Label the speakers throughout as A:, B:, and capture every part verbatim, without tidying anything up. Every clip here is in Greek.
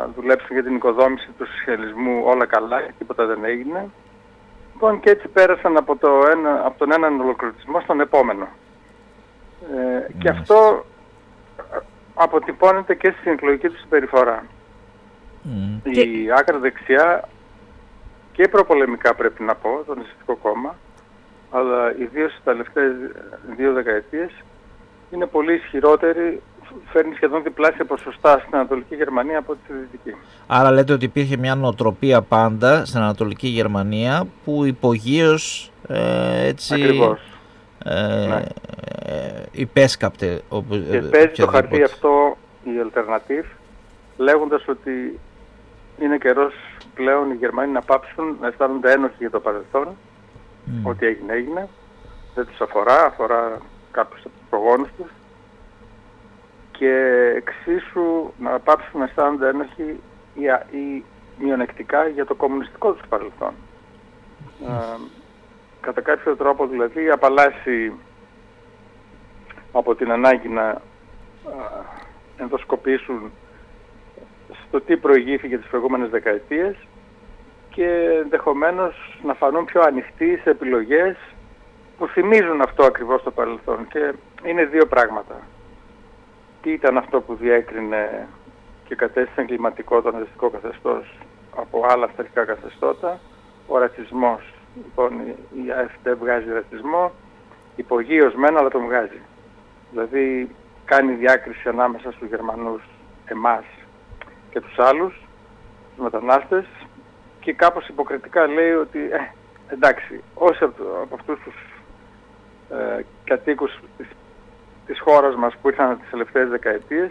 A: δουλέψουν για την οικοδόμηση του σοσιαλισμού όλα καλά και τίποτα δεν έγινε. Λοιπόν, και έτσι πέρασαν από, το ένα, από τον έναν ολοκληρωτισμό στον επόμενο. Ε, και αυτό αποτυπώνεται και στη εκλογική του συμπεριφορά.
B: Mm.
A: Η
B: Και...
A: άκρα δεξιά και προπολεμικά πρέπει να πω, το Ναζιστικό Κόμμα, αλλά ιδίως στις τελευταίες δύο δεκαετίες είναι πολύ ισχυρότερη, φέρνει σχεδόν διπλάσια ποσοστά στην Ανατολική Γερμανία από τη Δυτική.
B: Άρα λέτε ότι υπήρχε μια νοοτροπία πάντα στην Ανατολική Γερμανία που υπογείως ε, έτσι...
A: Ακριβώς.
B: Ε,
A: ναι.
B: ε, υπέσκαπτε. Οπου,
A: και παίζει το χαρτί αυτό η Alternative, λέγοντας ότι είναι καιρός πλέον οι Γερμανοί να πάψουν να αισθάνονται ένοχοι για το παρελθόν, mm. ό,τι έγινε έγινε, δεν τους αφορά, αφορά κάποιους από τους προγόνους τους, και εξίσου να πάψουν να αισθάνονται ένοχοι ή, ή μειονεκτικά για το κομμουνιστικό τους παρελθόν. Mm. Ε, κατά κάποιο τρόπο δηλαδή απαλλάσσει από την ανάγκη να α, ενδοσκοπήσουν στο τι προηγήθηκε τις προηγούμενες δεκαετίες και ενδεχομένως να φανούν πιο ανοιχτοί σε επιλογές που θυμίζουν αυτό ακριβώς το παρελθόν. Και είναι δύο πράγματα. Τι ήταν αυτό που διέκρινε και κατέστησε εγκληματικό το ναζιστικό καθεστώς από άλλα αυταρχικά καθεστώτα, ο ρατσισμός. Λοιπόν, η AfD βγάζει ρατσισμό, υπογείως μεν, αλλά τον βγάζει. Δηλαδή κάνει διάκριση ανάμεσα στους Γερμανούς, εμάς και τους άλλους, τους μετανάστες, και κάπως υποκριτικά λέει ότι ε, εντάξει, όσοι από, από αυτούς τους ε, κατοίκους της, της χώρας μας που ήρθαν τις τελευταίες δεκαετίες,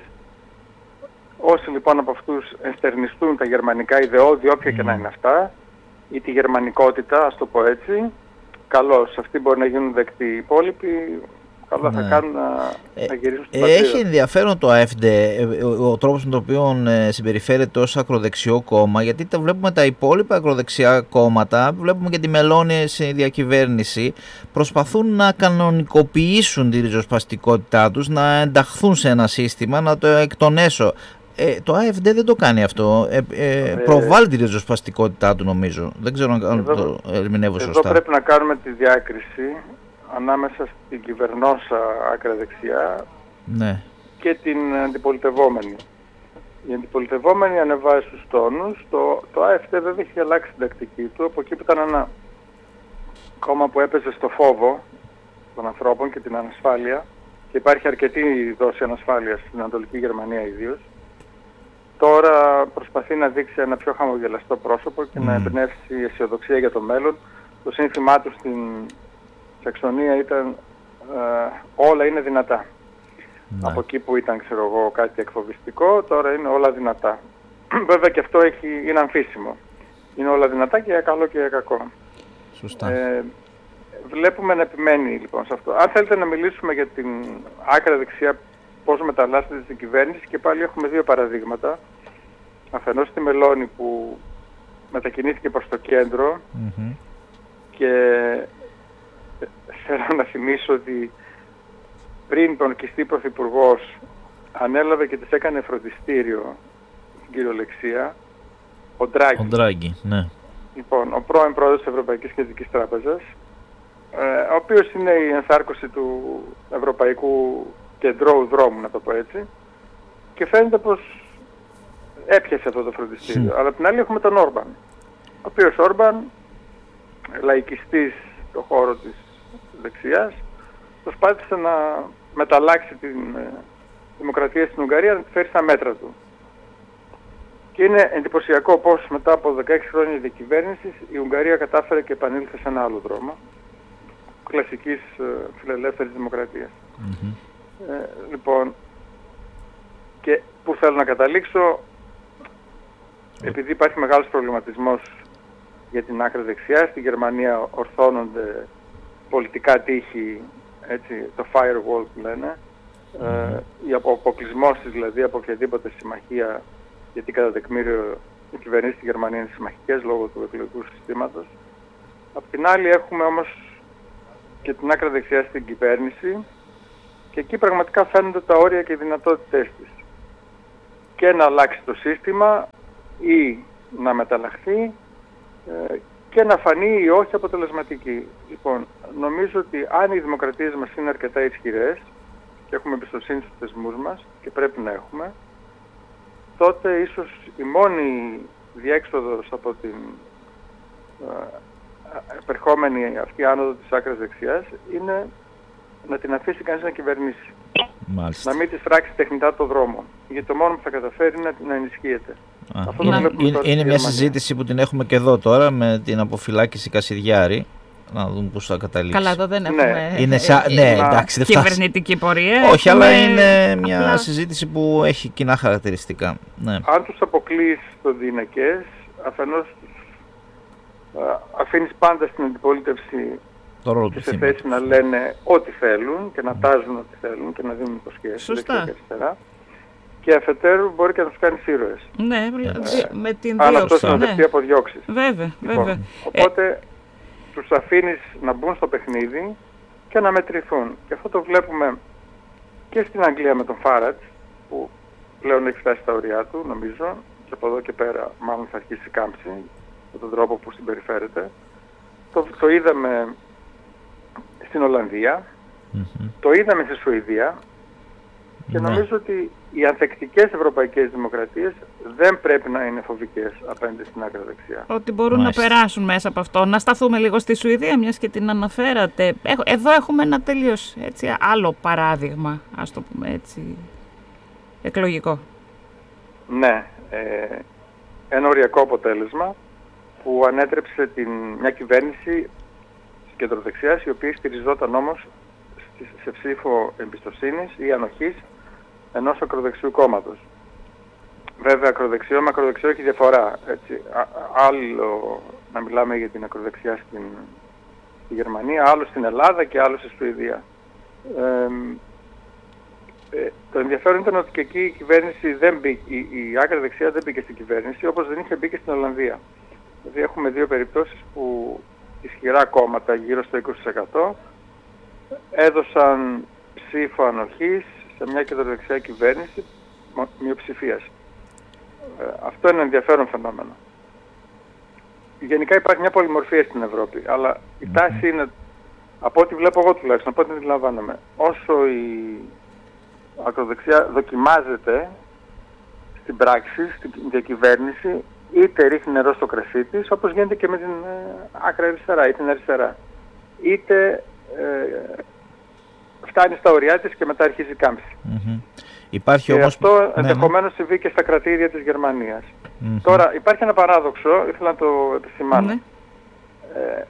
A: όσοι λοιπόν από αυτούς ενστερνιστούν τα γερμανικά ιδεώδη, όποια mm. και να είναι αυτά, ή τη γερμανικότητα, ας το πω έτσι, καλώς, αυτοί μπορεί να γίνουν δεκτοί. Οι υπόλοιποι καλά ναι. θα κάνουν να, ε, να γυρίσουν στην πατρίδα.
B: Έχει ενδιαφέρον το AfD, ο, ο τρόπος με τον οποίο συμπεριφέρεται ως ακροδεξιό κόμμα, γιατί τα βλέπουμε τα υπόλοιπα ακροδεξιά κόμματα, βλέπουμε και τη Μελώνη σε διακυβέρνηση, προσπαθούν να κανονικοποιήσουν τη ριζοσπαστικότητά τους, να ενταχθούν σε ένα σύστημα, να το εκ των έσω. Ε, το AfD δεν το κάνει αυτό. Ε, ε, προβάλλει τη ριζοσπαστικότητά του, νομίζω. Δεν ξέρω αν εδώ, το ερμηνεύω σωστά.
A: Εδώ πρέπει να κάνουμε τη διάκριση ανάμεσα στην κυβερνόσα άκρα δεξιά
B: ναι.
A: και την αντιπολιτευόμενη. Η αντιπολιτευόμενη ανεβάζει στους τόνους. Το, το AfD δεν έχει αλλάξει την τακτική του. Από εκεί που ήταν ένα κόμμα που έπαιζε στο φόβο των ανθρώπων και την ανασφάλεια, και υπάρχει αρκετή δόση ανασφάλειας στην Ανατολική Γερμανία ιδίως, τώρα προσπαθεί να δείξει ένα πιο χαμογελαστό πρόσωπο και mm. να εμπνεύσει αισιοδοξία για το μέλλον. Το σύνθημά του στην Σαξονία ήταν ε, όλα είναι δυνατά. Ναι. Από εκεί που ήταν, ξέρω εγώ, κάτι εκφοβιστικό, τώρα είναι όλα δυνατά. Βέβαια και αυτό έχει, είναι αμφίσιμο. Είναι όλα δυνατά και για καλό και για κακό.
B: Σωστά.
A: Ε, βλέπουμε να επιμένει λοιπόν σε αυτό. Αν θέλετε να μιλήσουμε για την άκρα δεξιά, πώς μεταλλάσσεται στην κυβέρνηση, και πάλι έχουμε δύο παραδείγματα. Αφενός τη Μελώνη που μετακινήθηκε προς το κέντρο mm-hmm. και θέλω να θυμίσω ότι πριν τον κιστή πρωθυπουργός ανέλαβε και της έκανε φροντιστήριο στην κυριολεξία ο Ντράγκη.
B: Ο Ντράγκη, ναι.
A: Λοιπόν, ο πρώην πρόεδρος της Ευρωπαϊκής Κεντρικής Τράπεζας, ε, ο οποίος είναι η ενσάρκωση του ευρωπαϊκού κεντρώου δρόμου, να το πω έτσι, και φαίνεται πως έπιασε αυτό το φροντιστήριο. Mm. Αλλά απ' την άλλη έχουμε τον Όρμπαν, ο οποίος Όρμπαν, λαϊκιστής στον χώρο της δεξιάς, προσπάθησε να μεταλλάξει την ε, δημοκρατία στην Ουγγαρία, να τη φέρει στα μέτρα του. Και είναι εντυπωσιακό πως μετά από δεκαέξι χρόνια διακυβέρνησης η Ουγγαρία κατάφερε και επανήλθε σε ένα άλλο δρόμο κλασικής ε, φιλελεύθερης δημοκρατίας. Mm-hmm. Ε, λοιπόν, και που θέλω να καταλήξω, επειδή υπάρχει μεγάλος προβληματισμός για την άκρα δεξιά, στη Γερμανία ορθώνονται πολιτικά τείχη, έτσι, το firewall που λένε, mm-hmm. ε, ο αποκλεισμός της δηλαδή από οποιαδήποτε συμμαχία, γιατί κατά τεκμήριο οι κυβερνήσεις στη Γερμανία είναι συμμαχικές λόγω του εκλογικού συστήματος. Απ' την άλλη έχουμε όμως και την άκρα δεξιά στην κυβέρνηση, και εκεί πραγματικά φαίνονται τα όρια και οι δυνατότητές της. Και να αλλάξει το σύστημα, ή να μεταλλαχθεί ε, και να φανεί ή όχι αποτελεσματική. Λοιπόν, νομίζω ότι αν οι δημοκρατίες μας είναι αρκετά ισχυρές και έχουμε εμπιστοσύνη στους θεσμούς μας και πρέπει να έχουμε, τότε ίσως η μόνη διέξοδος από την ε, επερχόμενη αυτή άνοδο της άκρας δεξιάς είναι να την αφήσει κανείς να κυβερνήσει.
B: Μάλιστα.
A: Να μην της φράξει τεχνητά το δρόμο. Γιατί το μόνο που θα καταφέρει είναι να, να ενισχύεται.
B: Αυτό είναι είναι, είναι μια συζήτηση που την έχουμε και εδώ τώρα με την αποφυλάκηση Κασιδιάρη. Να δούμε πώς θα καταλήξει.
C: Καλά, εδώ δεν έχουμε
B: ναι. Είναι σα... ναι, εντάξει, δεν
C: κυβερνητική πορεία.
B: Όχι,
C: έχουμε...
B: αλλά είναι μια
C: απλά...
B: συζήτηση που έχει κοινά χαρακτηριστικά. Ναι.
A: Αν τους αποκλείεις το διηνεκές, αφενός αφήνεις πάντα στην αντιπολίτευση και σε θέση να λένε ό,τι θέλουν και να τάζουν ό,τι θέλουν και να δίνουν υποσχέσεις δεξιά και αριστερά. Και αφετέρου μπορεί και να τους κάνεις ήρωες.
C: Ναι, ε, με την
A: αν αυτό συνοδευτεί
C: ναι.
A: από διώξεις.
C: Βέβαια,
A: λοιπόν,
C: βέβαια.
A: Οπότε ε... τους αφήνεις να μπουν στο παιχνίδι και να μετρηθούν. Και αυτό το βλέπουμε και στην Αγγλία με τον Φάρατζ, που πλέον έχει φτάσει στα ωριά του, νομίζω, και από εδώ και πέρα μάλλον θα αρχίσει η κάμψη με τον τρόπο που συμπεριφέρεται. Το, το είδαμε στην Ολλανδία, mm-hmm. το είδαμε στη Σουηδία και ναι. νομίζω ότι οι ανθεκτικές ευρωπαϊκές δημοκρατίες δεν πρέπει να είναι φοβικές απέναντι στην άκρα δεξιά.
C: Ότι μπορούν Μάλιστα. να περάσουν μέσα από αυτό. Να σταθούμε λίγο στη Σουηδία, μιας και την αναφέρατε. Εδώ έχουμε ένα τελείως έτσι, άλλο παράδειγμα, ας το πούμε έτσι, εκλογικό.
A: Ναι, ε, ένα οριακό αποτέλεσμα που ανέτρεψε την, μια κυβέρνηση κεντροδεξιάς, η οποία στηριζόταν όμως σε ψήφο εμπιστοσύνης ή ανοχής ενός ακροδεξιού κόμματος. Βέβαια, ακροδεξιό με ακροδεξιό έχει διαφορά. Έτσι. Α, άλλο να μιλάμε για την ακροδεξιά στην, στη Γερμανία, άλλο στην Ελλάδα και άλλο στη Σουηδία. Ε, ε, το ενδιαφέρον ήταν ότι και εκεί η κυβέρνηση δεν μπήκε, η, η άκρα δεξιά δεν μπήκε στην κυβέρνηση, όπως δεν είχε μπει και στην Ολλανδία. Δηλαδή έχουμε δύο περιπτώσεις που ισχυρά κόμματα, γύρω στο είκοσι τοις εκατό, έδωσαν ψήφο ανοχής σε μια κεντροδεξιά κυβέρνηση μειοψηφίας. Ε, αυτό είναι ενδιαφέρον φαινόμενο. Γενικά υπάρχει μια πολυμορφία στην Ευρώπη, αλλά η τάση είναι, από ό,τι βλέπω εγώ τουλάχιστον, από ό,τι αντιλαμβάνομαι, όσο η ακροδεξιά δοκιμάζεται στην πράξη, στην διακυβέρνηση, είτε ρίχνει νερό στο κρασί της, όπως γίνεται και με την ε, άκρα αριστερά ή την αριστερά, είτε ε, φτάνει στα ωριά της και μετά αρχίζει η κάμψη. Mm-hmm.
B: Υπάρχει
A: και
B: όμως...
A: αυτό
B: ναι,
A: ενδεχομένως
B: ναι.
A: συμβεί και στα κρατήρια της Γερμανίας.
B: Mm-hmm.
A: Τώρα υπάρχει ένα παράδοξο, ήθελα να το επισημάνω.
C: Mm-hmm.
A: Ε,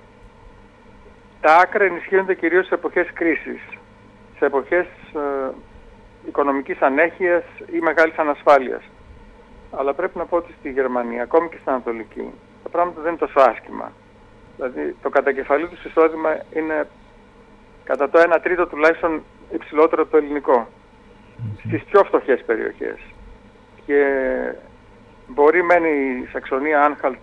A: τα άκρα ενισχύονται κυρίως σε εποχές κρίσης, σε εποχές ε, οικονομικής ανέχειας ή μεγάλης ανασφάλειας. Αλλά πρέπει να πω ότι στη Γερμανία, ακόμη και στην Ανατολική, τα πράγματα δεν είναι τόσο άσχημα. Δηλαδή το κατακεφαλή του εισόδημα είναι κατά το ένα τρίτο τουλάχιστον υψηλότερο από το ελληνικό. Mm-hmm. Στις πιο φτωχές περιοχές. Και μπορεί μένει η Σαξονία Άνχαλτ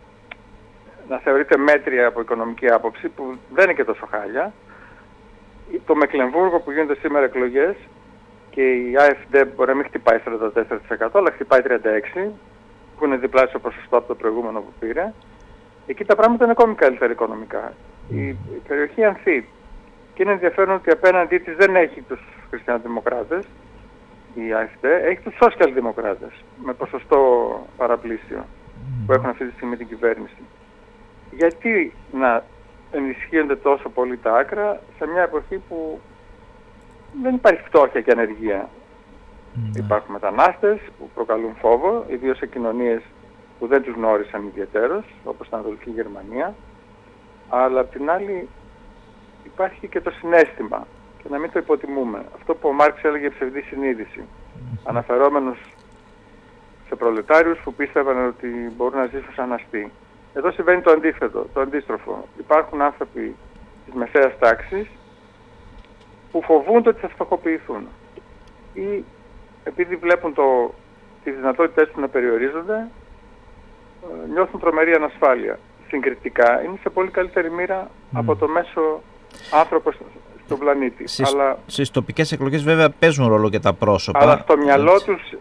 A: να θεωρείται μέτρια από οικονομική άποψη, που δεν είναι και τόσο χάλια. Το Μεκλεμβούργο που γίνονται σήμερα εκλογές και η AfD μπορεί να μην χτυπάει σαράντα τέσσερα τοις εκατό, αλλά χτυπάει τριάντα έξι τοις εκατό, που είναι διπλάσιο ποσοστό από το προηγούμενο που πήρε. Εκεί τα πράγματα είναι ακόμη καλύτερα οικονομικά. Η, η περιοχή ανθεί. Και είναι ενδιαφέρον ότι απέναντί της δεν έχει τους χριστιανοδημοκράτες, η AfD, έχει τους σοσιαλδημοκράτες, με ποσοστό παραπλήσιο, που έχουν αυτή τη στιγμή την κυβέρνηση. Γιατί να ενισχύονται τόσο πολύ τα άκρα σε μια εποχή που δεν υπάρχει φτώχεια και ανεργία? Mm. Υπάρχουν μετανάστες που προκαλούν φόβο, ιδίως σε κοινωνίες που δεν τους γνώρισαν ιδιαιτέρως, όπως στην Ανατολική Γερμανία, αλλά απ' την άλλη υπάρχει και το συναίσθημα, και να μην το υποτιμούμε. Αυτό που ο Μάρξ έλεγε ψευδή συνείδηση, mm. αναφερόμενος σε προλετάριους που πίστευαν ότι μπορούν να ζήσουν σαν αστεί. Εδώ συμβαίνει το αντίθετο, το αντίστροφο. Υπάρχουν άνθρωποι της μεσαίας τάξης που φοβούνται ότι θα φτωχοποιηθούν ή επειδή βλέπουν το, τις δυνατότητες του να περιορίζονται, νιώθουν τρομερή ανασφάλεια. Συγκριτικά είναι σε πολύ καλύτερη μοίρα mm. από το μέσο άνθρωπο στον πλανήτη.
B: Στις,
A: αλλά,
B: στις τοπικές εκλογές βέβαια παίζουν ρόλο και τα πρόσωπα.
A: Αλλά στο μυαλό
B: έτσι.
A: τους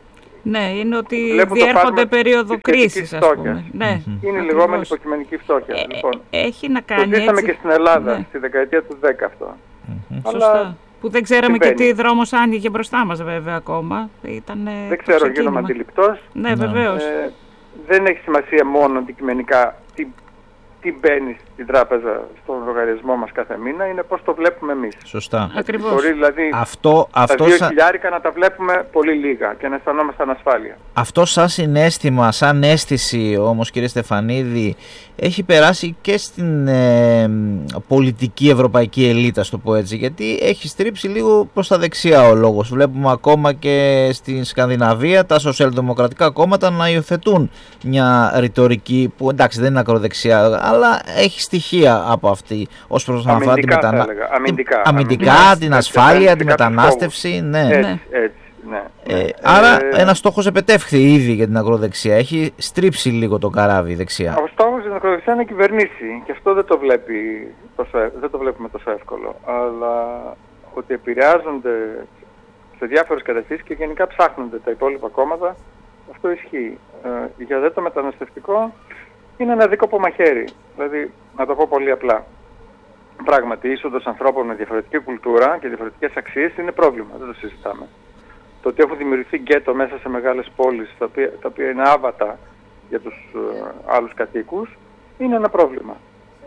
C: Ναι, είναι ότι διέρχονται περίοδο κρίσης, ας πούμε. Ναι,
A: είναι η λεγόμενη υποκειμενική φτώχεια.
C: Ε,
A: λοιπόν,
C: έχει να κάνει
A: το ζήσαμε
C: έτσι...
A: και στην Ελλάδα,
C: ναι.
A: στη δεκαετία του δέκα αυτό.
C: Mm-hmm. Αλλά σωστά. Που δεν ξέραμε συμβαίνει. Και τι δρόμος άνοιγε μπροστά μας βέβαια ακόμα. Ήτανε
A: δεν ξέρω, γίνομαι αντιληπτός.
C: Ναι, ναι. Βεβαίως.
A: Ε, δεν έχει σημασία μόνο αντικειμενικά τι, τι μπαίνει στην τράπεζα στον λογαριασμό μας κάθε μήνα, είναι πώς το βλέπουμε εμείς.
B: Σωστά.
C: Ακριβώς.
A: Μπορεί δηλαδή
B: αυτό, αυτό
A: τα δύο
B: σα...
A: χιλιάρικα να τα βλέπουμε πολύ λίγα και να αισθανόμαστε ανασφάλεια.
B: Αυτό σαν συναίσθημα, σαν αίσθηση όμως, κύριε Στεφανίδη, έχει περάσει και στην ε, πολιτική ευρωπαϊκή ελίτ, ας το πω έτσι, γιατί έχει στρίψει λίγο προς τα δεξιά ο λόγος. Βλέπουμε ακόμα και στην Σκανδιναβία τα σοσιαλδημοκρατικά κόμματα να υιοθετούν μια ρητορική που εντάξει δεν είναι ακροδεξιά, αλλά έχει στοιχεία από αυτή ως προς να αφορά τη μετανα...
A: αμυντικά, αμυντικά,
B: αμυντικά, την ασφάλεια, τη μετανάστευση. Ναι.
A: Έτσι, έτσι. Ναι, ναι.
B: Ε, άρα ε, ένας στόχος επετεύχθη ήδη για την ακροδεξιά. Έχει στρίψει λίγο το καράβι δεξιά.
A: Ο στόχος για την ακροδεξιά είναι να κυβερνήσει και αυτό δεν το, βλέπει τόσο, δεν το βλέπουμε τόσο εύκολο. Αλλά ότι επηρεάζονται σε διάφορες κατευθύνσεις και γενικά ψάχνονται τα υπόλοιπα κόμματα, αυτό ισχύει. Ε, για δε το μεταναστευτικό είναι ένα δίκοπο μαχαίρι. Δηλαδή, να το πω πολύ απλά. Πράγματι, η είσοδος ανθρώπων με διαφορετική κουλτούρα και διαφορετικές αξίες είναι πρόβλημα. Δεν το συζητάμε. Το ότι έχουν δημιουργηθεί γκέτο μέσα σε μεγάλες πόλεις, τα οποία, τα οποία είναι άβατα για τους uh, άλλους κατοίκους, είναι ένα πρόβλημα.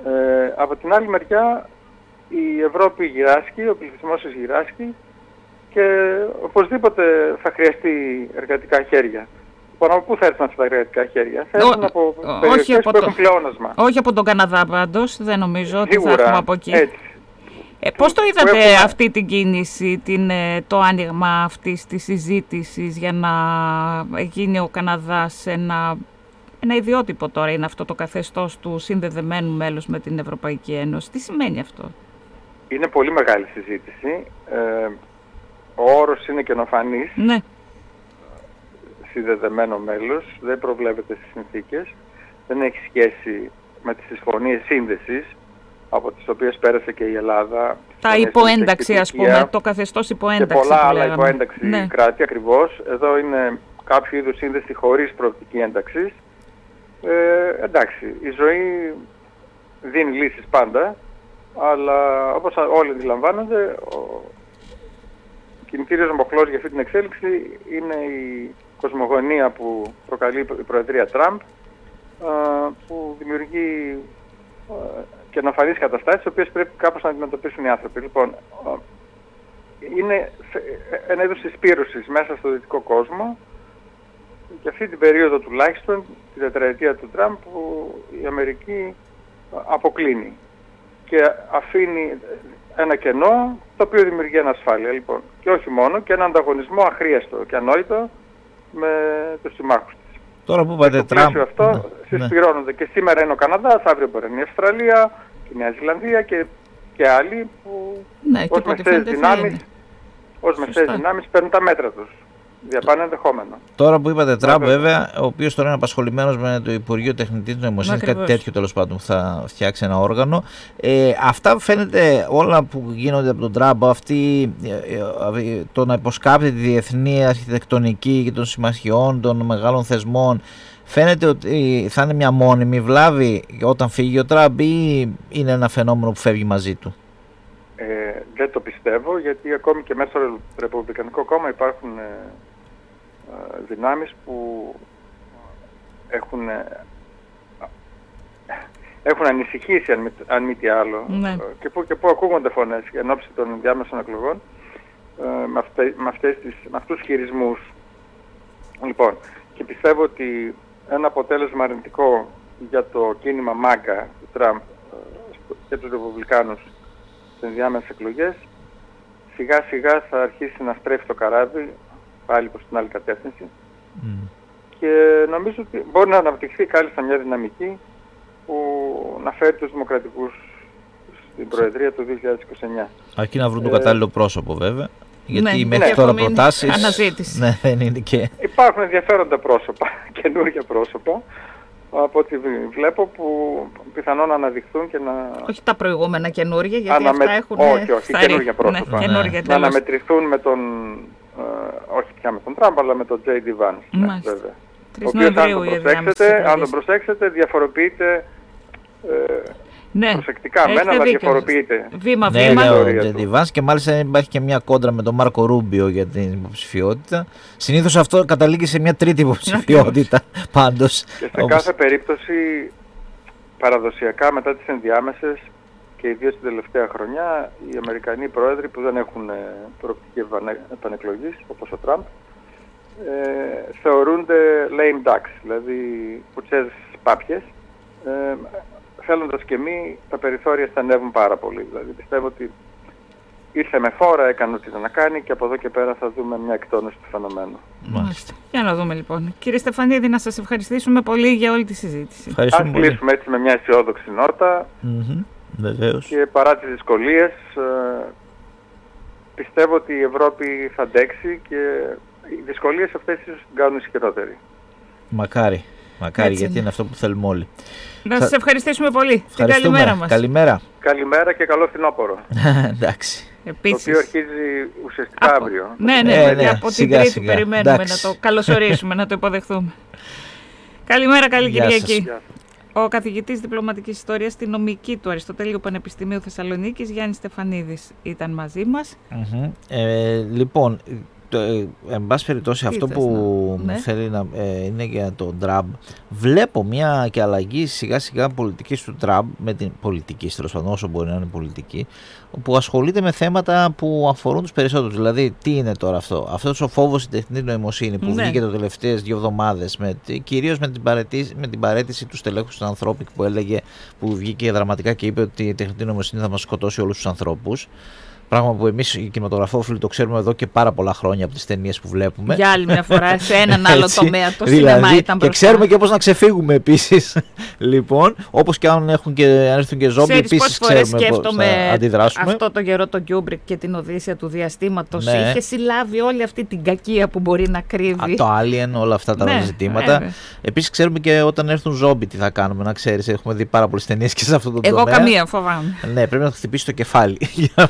A: Ε, από την άλλη μεριά, η Ευρώπη γυράσκει, ο πληθυσμός της γυράσκει και οπωσδήποτε θα χρειαστεί εργατικά χέρια. Λοιπόν, από πού θα έρθουν αυτά τα εργατικά χέρια? Θα έρθουν από περιοχές
C: από
A: που
C: το,
A: έχουν πλεόνασμα.
C: Όχι από τον Καναδά πάντως, δεν νομίζω
A: Σίγουρα,
C: ότι θα έχουμε από εκεί.
A: Έτσι.
C: Ε, πώς το είδατε
A: έχουμε...
C: αυτή την κίνηση, την, το άνοιγμα αυτής της συζήτησης για να γίνει ο Καναδάς ένα, ένα ιδιότυπο τώρα, είναι αυτό το καθεστώς του συνδεδεμένου μέλους με την Ευρωπαϊκή Ένωση? Τι σημαίνει αυτό?
A: Είναι πολύ μεγάλη συζήτηση. Ε, ο όρος είναι καινοφανής.
C: Ναι.
A: Συνδεδεμένο μέλος, δεν προβλέπεται στις συνθήκες, δεν έχει σχέση με τις συμφωνίες σύνδεσης, από τις οποίες πέρασε και η Ελλάδα.
C: Τα υποένταξη, ας πούμε, το καθεστώς υποένταξη.
A: Και πολλά άλλα υποένταξη ναι. κράτη, ακριβώς. Εδώ είναι κάποιο είδους σύνδεση χωρίς προοπτική ένταξης. Ε, εντάξει, η ζωή δίνει λύσεις πάντα, αλλά όπως όλοι αντιλαμβάνονται, ο κινητήριος μοχλός για αυτή την εξέλιξη είναι η κοσμογονία που προκαλεί η Προεδρία Τραμπ, που δημιουργεί καινοφανείς καταστάσεις, τις οποίες πρέπει κάπως να αντιμετωπίσουν οι άνθρωποι. Λοιπόν, είναι ένα είδος συσπήρωσης μέσα στο δυτικό κόσμο και αυτή την περίοδο τουλάχιστον, τη τετραετία του Τραμπ, που η Αμερική αποκλίνει και αφήνει ένα κενό το οποίο δημιουργεί ανασφάλεια. Λοιπόν, και όχι μόνο, και ένα ανταγωνισμό αχρίαστο και ανόητο με τους συμμάχους της.
B: Τώρα που είπατε Τραμπ,
A: αυτό ναι, συσπηρώνονται. Ναι. Και σήμερα είναι ο Καναδάς, αύριο μπορεί να είναι η Αυστραλία, η Νέα Ζηλανδία και, και άλλοι που
C: ναι,
A: ως μεσαίες δυνάμεις, ως μεσαίες δυνάμεις παίρνουν τα μέτρα τους. Διαπάνε ενδεχόμενο.
B: Τώρα που είπατε Τραμπ, βέβαια, ο οποίος τώρα είναι απασχολημένος με το Υπουργείο Τεχνητής Νοημοσύνης, κάτι τέτοιο τέλος πάντων που θα φτιάξει ένα όργανο. Ε, αυτά φαίνεται όλα που γίνονται από τον Τραμπ, αυτή, το να υποσκάπτει τη διεθνή αρχιτεκτονική και των συμμαχιών, των μεγάλων θεσμών, φαίνεται ότι θα είναι μια μόνιμη βλάβη όταν φύγει ο Τραμπ ή είναι ένα φαινόμενο που φεύγει μαζί του?
A: Ε, δεν το πιστεύω, γιατί ακόμη και μέσα στο Ρεπουμπλικανικό κόμμα υπάρχουν ε, ε, δυνάμεις που έχουν, ε, έχουν ανησυχήσει, αν μη, αν μη τι άλλο,
C: ναι.
A: ε, και, που, και που ακούγονται φωνές εν ώψη των διάμεσων εκλογών ε, με, αυτε, με, αυτές τις, με αυτούς τους χειρισμούς. Λοιπόν, και πιστεύω ότι ένα αποτέλεσμα αρνητικό για το κίνημα μάγκα του Τραμπ ε, και τους Ρεπουμπλικάνους στις διάμεσες εκλογές, σιγά σιγά θα αρχίσει να στρέφει το καράβι πάλι προς την άλλη κατεύθυνση mm. και νομίζω ότι μπορεί να αναπτυχθεί κάλλιστα μια δυναμική που να φέρει τους δημοκρατικούς στην Προεδρία του δύο χιλιάδες είκοσι εννιά.
B: Αρκεί να βρουν το
A: ε,
B: κατάλληλο πρόσωπο βέβαια, γιατί
C: ναι,
B: μέχρι
C: ναι,
B: τώρα προτάσεις
C: αναζήτηση.
B: Ναι, δεν είναι και...
A: Υπάρχουν ενδιαφέροντα πρόσωπα, καινούργια πρόσωπα, από ό,τι βλέπω, που πιθανόν να αναδειχθούν και να...
C: Όχι τα προηγούμενα καινούργια, γιατί
A: αναμε...
C: αυτά έχουν...
A: Όχι, όχι, καινούργια πρόσωπα.
C: Ναι, καινούργια,
A: να αναμετρηθούν με τον όχι πια με τον Τραμπ, αλλά με τον Τζέι Ντι Vance. Ναι, βέβαια. Ο οποίος, αν τον προσέξετε, αν τον προσέξετε διαφοροποιείται ε, ναι, προσεκτικά μένα, αλλά διαφοροποιείται.
C: Βήμα-βήμα.
B: Ναι, ναι, ο Τζέι Ντι Vance, και μάλιστα υπάρχει και μια κόντρα με τον Μάρκο Ρούμπιο για την υποψηφιότητα. Συνήθως αυτό καταλήγει σε μια τρίτη υποψηφιότητα πάντως.
A: Και σε όπως... κάθε περίπτωση, παραδοσιακά μετά τις ενδιάμεσες και ιδίως την τελευταία χρονιά, οι Αμερικανοί πρόεδροι που δεν έχουν προοπτική επανεκλογής, όπως ο Τραμπ, ε, θεωρούνται lame ducks, δηλαδή κουτσές πάπιες. Ε, θέλοντας και μη, τα περιθώρια στενεύουν πάρα πολύ. Δηλαδή πιστεύω ότι ήρθε με φόρα, έκανε ό,τι ήταν να κάνει και από εδώ και πέρα θα δούμε μια εκτόνωση του φαινομένου.
C: Μάλιστα. Για να δούμε λοιπόν. Κύριε Στεφανίδη, να σας ευχαριστήσουμε πολύ για όλη τη συζήτηση.
A: Ας κλείσουμε έτσι με μια αισιόδοξη νότα.
B: Mm-hmm. Βεβαίως.
A: Και παρά τις δυσκολίες, ε, πιστεύω ότι η Ευρώπη θα αντέξει και οι δυσκολίες αυτές ίσως την κάνουν ισχυρότεροι.
B: Μακάρι. Μακάρι, έτσι γιατί είναι. είναι αυτό που θέλουμε όλοι.
C: Να σας ευχαριστήσουμε πολύ. Την καλημέρα μας.
B: Καλημέρα.
A: Καλημέρα και καλό φθινόπωρο.
B: Εντάξει.
A: Επίσης. Το οποίο αρχίζει ουσιαστικά
C: από...
A: αύριο.
C: Ναι, ναι, ε, ναι. από σιγά, την Τρίτη σιγά. περιμένουμε Εντάξει. να το καλωσορίσουμε, να το υποδεχθούμε. Καλημέρα, καλή Κυριακή. Ο καθηγητής Διπλωματικής Ιστορίας στη νομική του Αριστοτέλειου Πανεπιστημίου Θεσσαλονίκης, Γιάννης Στεφανίδης, ήταν μαζί μας.
B: Mm-hmm. Ε, λοιπόν, το, ε, εν πάση περιπτώσει αυτό θες, που ναι. θέλει να ε, είναι για τον Τραμπ. Βλέπω μια και αλλαγή σιγά σιγά πολιτικής του Τραμπ, με την πολιτική, τέλος πάντων, όσο μπορεί να είναι πολιτική, που ασχολείται με θέματα που αφορούν τους περισσότερους. Δηλαδή, τι είναι τώρα αυτό? Αυτός ο φόβος στην τεχνητή νοημοσύνη που ναι. βγήκε τις τελευταίες δύο εβδομάδες, κυρίως με την, παρέτηση, με την παρέτηση του στελέχους του Ανθρώπικ που έλεγε, που βγήκε δραματικά και είπε ότι η τεχνητή νοημοσύνη θα μας σκοτώσει όλους τους ανθρώπους. Πράγμα που εμείς οι κινηματογραφόφιλοι το ξέρουμε εδώ και πάρα πολλά χρόνια από τις ταινίες που βλέπουμε.
C: Για άλλη μια φορά, σε έναν άλλο τομέα το δηλαδή, σινεμά ήταν μπροστά.
B: Και ξέρουμε και πώς να ξεφύγουμε επίσης. Λοιπόν, όπως και αν, έχουν και, αν έρθουν και ζόμπι, επίσης ξέρουμε πώς θα αντιδράσουμε.
C: Αυτό το καιρό το Κιούμπρικ και την Οδύσσια του διαστήματος ναι. είχε συλλάβει όλη αυτή την κακία που μπορεί να κρύβει. Α,
B: το Alien, όλα αυτά τα ναι, ζητήματα. Ναι. Επίσης ξέρουμε και όταν έρθουν ζόμπι τι θα κάνουμε, να ξέρεις. Έχουμε δει πάρα πολλές ταινίες και σε αυτό το τομέα.
C: Εγώ καμία, φοβάμαι.
B: Ναι, πρέπει να το χτυπήσει το κεφάλι.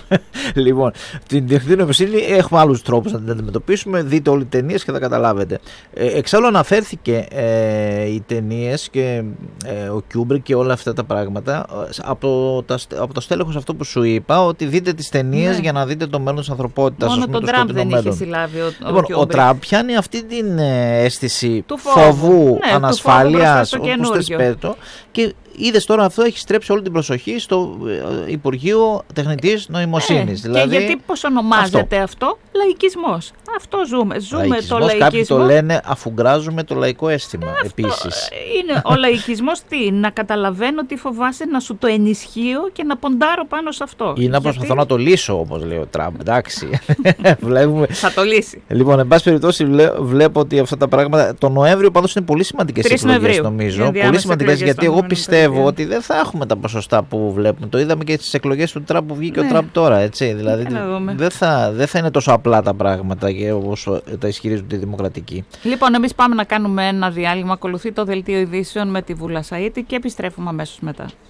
B: Λοιπόν, την τεχνητή νοημοσύνη έχουμε άλλους τρόπους να την αντιμετωπίσουμε. Δείτε όλοι τις ταινίες και θα καταλάβετε. Ε, εξάλλου αναφέρθηκε ε, οι ταινίες και ε, ο Κιούμπρικ και όλα αυτά τα πράγματα από, τα, από το στέλεχος αυτό που σου είπα, ότι δείτε τις ταινίες ναι. για να δείτε το μέλλον της ανθρωπότητας.
C: Μόνο τον Τραμπ δεν είχε συλλάβει ο, ο
B: λοιπόν,
C: Κιούμπρικ.
B: Ο Τραμπ πιάνει αυτή την ε, αίσθηση του φόβου, φοβού ναι, ανασφάλειας, όπως θες πέτω, και είδες τώρα αυτό έχει στρέψει όλη την προσοχή στο Υπουργείο Τεχνητής Νοημοσύνης.
C: Ε,
B: δηλαδή,
C: και γιατί πώς ονομάζεται αυτό, αυτό λαϊκισμός. Αυτό ζούμε. Ζούμε λαϊκισμός, το λαϊκισμό.
B: Κάποιοι το λένε αφουγκράζουμε το λαϊκό αίσθημα ε, επίσης.
C: Είναι ο λαϊκισμός τι, να καταλαβαίνω τι φοβάσαι, να σου το ενισχύω και να ποντάρω πάνω σε αυτό.
B: Ή να προσπαθώ γιατί... να το λύσω, όπως λέει ο Τραμπ. Εντάξει. Βλέπουμε...
C: Θα το λύσει.
B: Λοιπόν, εν πάση περιπτώσει, βλέπω ότι αυτά τα πράγματα. Το Νοέμβριο πάντως είναι πολύ σημαντικές εκλογές, νομίζω. Πολύ σημαντικές, γιατί εγώ πιστεύω ότι δεν θα έχουμε τα ποσοστά που βλέπουμε. Το είδαμε και στις εκλογές του Τραμπ που βγήκε ναι. ο Τραμπ τώρα. Έτσι. Δηλαδή δεν θα, δεν θα είναι τόσο απλά τα πράγματα όπως τα ισχυρίζονται οι δημοκρατικοί.
C: Λοιπόν, εμείς πάμε να κάνουμε ένα διάλειμμα. Ακολουθεί το δελτίο ειδήσεων με τη Βούλα Σαΐτη και επιστρέφουμε αμέσως μετά.